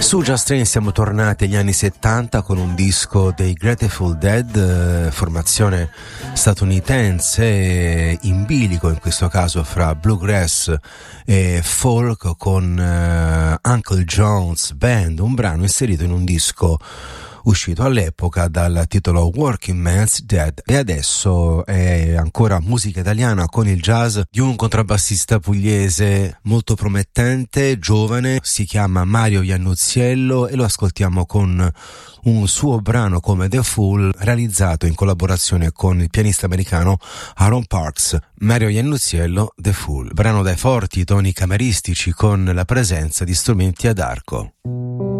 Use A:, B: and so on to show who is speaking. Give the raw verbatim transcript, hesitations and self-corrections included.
A: Su Just Train siamo tornati agli anni settanta con un disco dei Grateful Dead, eh, formazione statunitense in bilico in questo caso fra bluegrass e folk con eh, Uncle John's Band, un brano inserito in un disco uscito all'epoca dal titolo Working Man's Dead, e adesso è ancora musica italiana con il jazz di un contrabbassista pugliese molto promettente, giovane, si chiama Mario Iannuzziello e lo ascoltiamo con un suo brano come The Fool realizzato in collaborazione con il pianista americano Aaron Parks. Mario Iannuzziello, The Fool, brano dai forti toni cameristici con la presenza di strumenti ad arco.